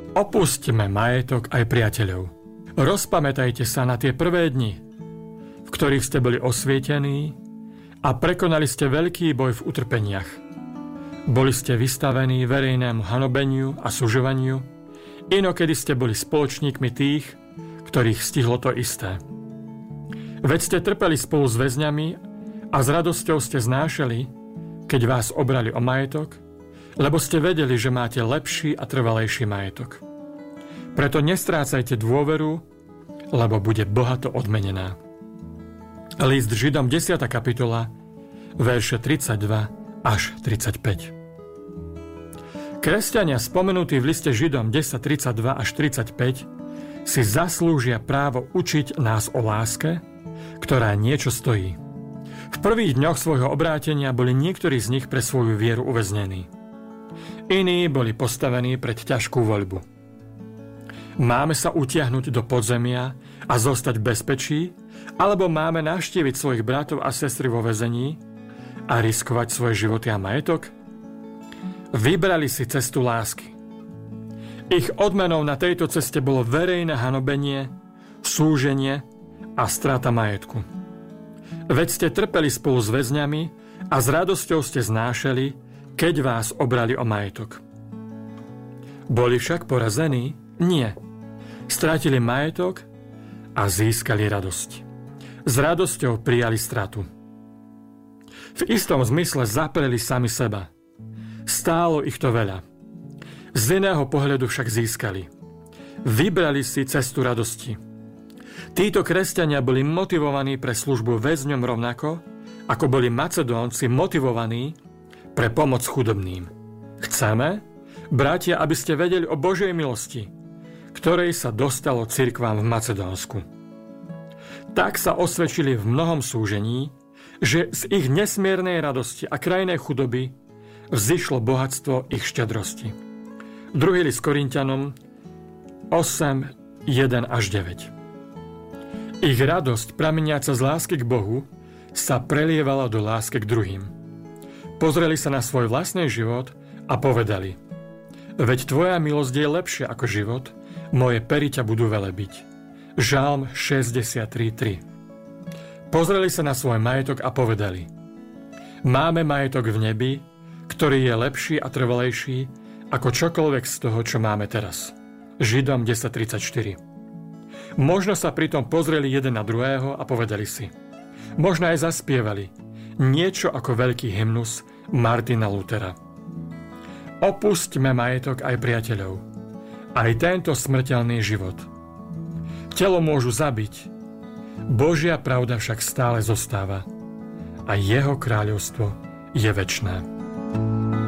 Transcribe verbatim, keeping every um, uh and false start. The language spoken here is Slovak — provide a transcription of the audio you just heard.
Opustime majetok aj priateľov. Rozpamätajte sa na tie prvé dni, v ktorých ste boli osvietení a prekonali ste veľký boj v utrpeniach. Boli ste vystavení verejnému hanobeniu a sužovaniu, inokedy ste boli spoločníkmi tých, ktorých stihlo to isté. Veď ste trpeli spolu s väzňami a s radosťou ste znášali, keď vás obrali o majetok, lebo ste vedeli, že máte lepší a trvalejší majetok. Preto nestrácajte dôveru, lebo bude bohato odmenená. List Židom desiata kapitola, verše tridsaťdva až tridsaťpäť. Kresťania spomenutí v liste Židom desať tridsaťdva až tridsaťpäť si zaslúžia právo učiť nás o láske, ktorá niečo stojí. V prvých dňoch svojho obrátenia boli niektorí z nich pre svoju vieru uväznení. Iní boli postavení pred ťažkú voľbu. Máme sa utiahnuť do podzemia a zostať v bezpečí, alebo máme navštíviť svojich bratov a sestry vo väzení a riskovať svoje životy a majetok? Vybrali si cestu lásky. Ich odmenou na tejto ceste bolo verejné hanobenie, súženie a strata majetku. Veď ste trpeli spolu s väzňami a s radosťou ste znášali, keď vás obrali o majetok. Boli však porazení? Nie. Stratili majetok a získali radosť. S radosťou prijali stratu. V istom zmysle zapreli sami seba. Stálo ich to veľa. Z iného pohľadu však získali. Vybrali si cestu radosti. Títo kresťania boli motivovaní pre službu väzňom rovnako, ako boli Macedónci motivovaní pre pomoc chudobným. Chceme, bratia, aby ste vedeli o Božej milosti, ktorej sa dostalo cirkvám v Macedónsku. Tak sa osvedčili v mnohom súžení, že z ich nesmiernej radosti a krajnej chudoby vzišlo bohatstvo ich štedrosti. Druhý list Korinťanom osem, jeden až deväť. Ich radosť, prameniaca z lásky k Bohu, sa prelievala do lásky k druhým. Pozreli sa na svoj vlastný život a povedali: Veď tvoja milosť je lepšia ako život, moje pery ťa budú velebiť. Žalm šesťdesiattri tri. Pozreli sa na svoj majetok a povedali: Máme majetok v nebi, ktorý je lepší a trvalejší ako čokoľvek z toho, čo máme teraz. Židom desať tridsaťštyri. Možno sa pritom pozreli jeden na druhého a povedali si. Možno aj zaspievali niečo ako veľký hymnus Martina Luthera. Opustíme majetok aj priateľov, aj tento smrteľný život. Telo môžu zabiť, Božia pravda však stále zostáva a jeho kráľovstvo je večné.